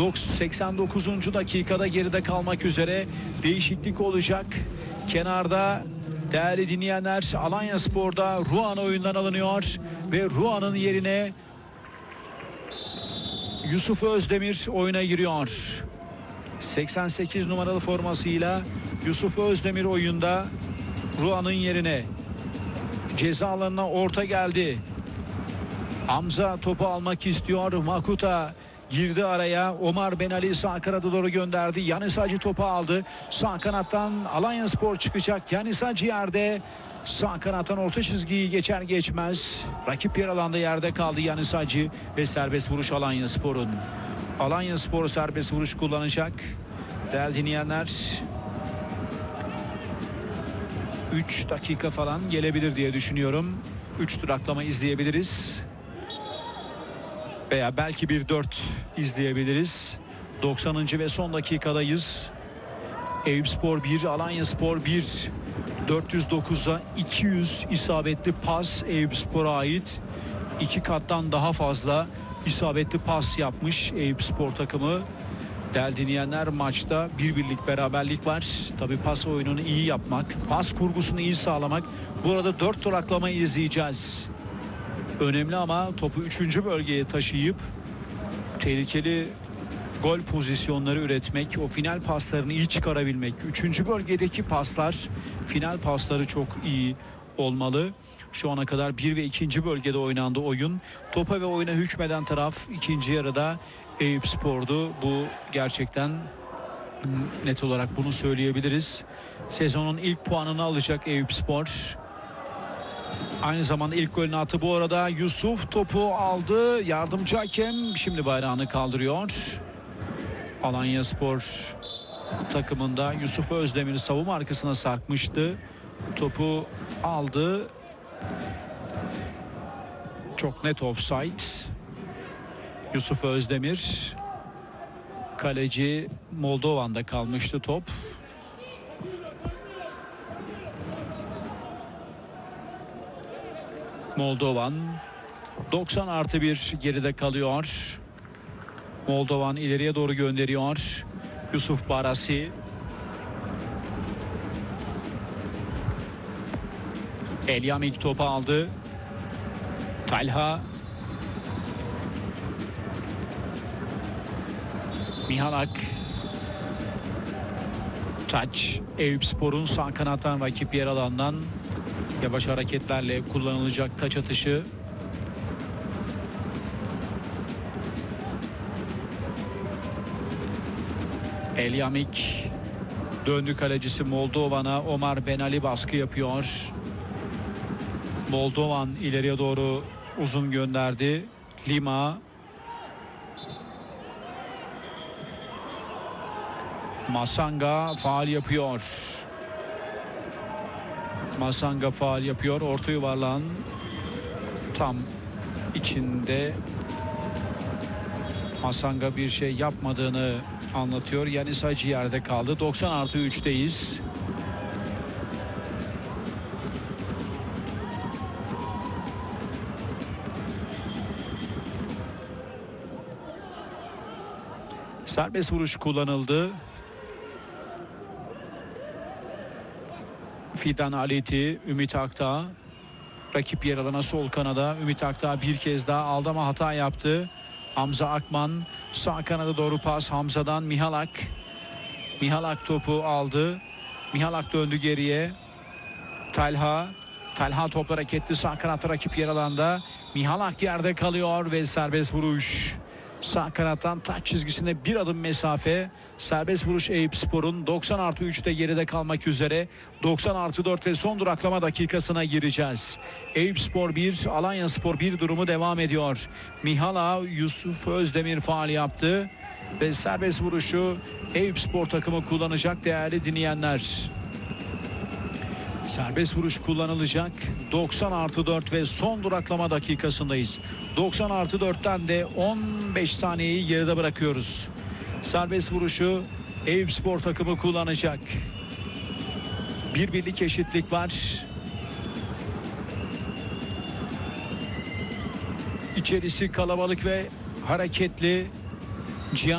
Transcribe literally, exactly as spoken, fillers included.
seksen dokuzuncu dakikada geride kalmak üzere değişiklik olacak. Kenarda değerli dinleyenler, Alanyaspor'da Ruan oyundan alınıyor ve Ruan'ın yerine Yusuf Özdemir oyuna giriyor. seksen sekiz numaralı formasıyla Yusuf Özdemir oyunda. Ruan'ın yerine ceza alanına orta geldi. Hamza topu almak istiyor. Makuta girdi araya. Omar Benali sağ kanada doğru gönderdi. Yanis Hacı topu aldı. Sağ kanattan Alanyaspor çıkacak. Yanis Hacı yerde. Sağ kanattan orta çizgiyi geçer geçmez rakip yer alanda yerde kaldı Yanis Hacı ve serbest vuruş Alanyaspor'un. Alanyaspor serbest vuruş kullanacak. Değerli dinleyenler, üç dakika falan gelebilir diye düşünüyorum. üç duraklama izleyebiliriz. Veya belki bir dört izleyebiliriz. doksanıncı ve son dakikadayız. Eyüpspor bir, Alanyaspor bir. dört yüz dokuza iki yüz isabetli pas Eyüpspor'a ait. İki kattan daha fazla isabetli pas yapmış Eyüpspor takımı. Değerli dinleyenler, maçta bir birlik beraberlik var. Tabi pas oyununu iyi yapmak, pas kurgusunu iyi sağlamak. Burada dört duraklama izleyeceğiz. Önemli ama topu üçüncü bölgeye taşıyıp tehlikeli gol pozisyonları üretmek, o final paslarını iyi çıkarabilmek. Üçüncü bölgedeki paslar, final pasları çok iyi olmalı. Şu ana kadar bir ve ikinci bölgede oynandı oyun. Topa ve oyuna hükmeden taraf ikinci yarıda Eyüpspor'du. Bu gerçekten net olarak bunu söyleyebiliriz. Sezonun ilk puanını alacak Eyüpspor. Aynı zamanda ilk golünü attı. Bu arada Yusuf topu aldı. Yardımcı hakem şimdi bayrağını kaldırıyor. Alanyaspor takımında Yusuf Özdemir savunma arkasına sarkmıştı. Topu aldı. Çok net offside. Yusuf Özdemir. Kaleci Moldovan'da kalmıştı top. Moldovan doksan artı bir geride kalıyor. Moldovan ileriye doğru gönderiyor. Yusuf Barasi. Elyamik topu aldı. Talha. Mihalak. Taç. Eyüpspor'un sağ kanattan rakip yer alandan yavaş hareketlerle kullanılacak taç atışı. Elyamik döndü kalecisi Moldovan'a. Omar Benali baskı yapıyor. Moldovan ileriye doğru uzun gönderdi. Lima. Masanga faul yapıyor. Masanga faul yapıyor. Orta yuvarlağın tam içinde Masanga bir şey yapmadığını anlatıyor. Yanis Hacı yerde kaldı. doksan artı üçteyiz. Serbest vuruş kullanıldı. Fidan Aleti, Ümit Aktağ. Rakip yer alana sol kanada. Ümit Aktağ bir kez daha aldı ama hata yaptı. Hamza Akman sağ kanada doğru pas. Hamza'dan Mihalak. Mihalak topu aldı. Mihalak döndü geriye. Talha. Talha topla hareketli sağ kanatta rakip yer alanda. Mihalak yerde kalıyor ve serbest vuruş. Sağ kanattan taç çizgisinde bir adım mesafe. Serbest vuruş Eyüpspor'un. doksan artı üçte geride kalmak üzere. doksan artı dört ve son duraklama dakikasına gireceğiz. Eyüpspor bir, Alanyaspor bir durumu devam ediyor. Mihala Yusuf Özdemir faul yaptı. Ve serbest vuruşu Eyüpspor takımı kullanacak değerli dinleyenler. Serbest vuruş kullanılacak. doksan artı dört ve son duraklama dakikasındayız. doksan artı dörtten de on beş saniyeyi geride bırakıyoruz. Serbest vuruşu Eyüpspor takımı kullanacak. Bir birlik eşitlik var. İçerisi kalabalık ve hareketli. Cihan